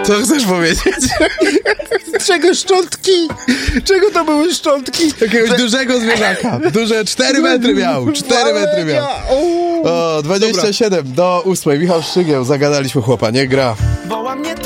Co chcesz powiedzieć? Czego szczątki? Czego to były szczątki? Jakiegoś dużego zwierzaka. Duże 4 metry miał. 4 metry miał. O, 27 do 8. Michał Szczygieł. Zagadaliśmy chłopa, nie gra.